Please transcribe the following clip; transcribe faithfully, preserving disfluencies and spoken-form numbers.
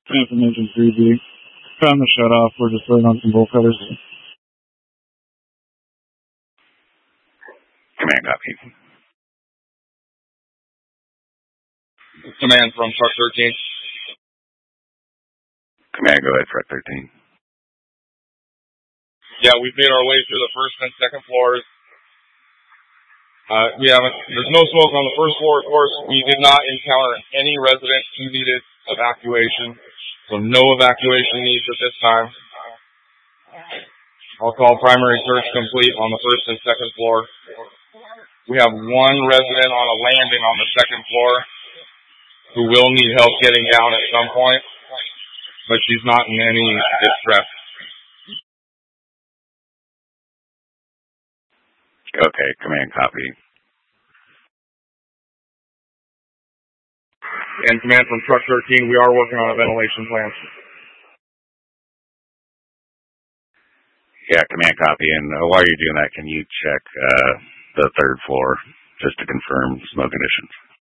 Information three B. Found the shut off. We're just waiting on some bolt cutters. Command copy. Command from truck thirteen. Command, go ahead, truck thirteen. Yeah, we've made our way through the first and second floors. Uh, we haven't, there's no smoke on the first floor, of course. We did not encounter any residents who needed evacuation, so no evacuation needs at this time. I'll call primary search complete on the first and second floor. We have one resident on a landing on the second floor who will need help getting down at some point, but she's not in any distress. Okay, command copy. And command from truck thirteen, we are working on a ventilation plan. Yeah, command copy. And uh, while you're doing that, can you check uh, the third floor just to confirm smoke conditions?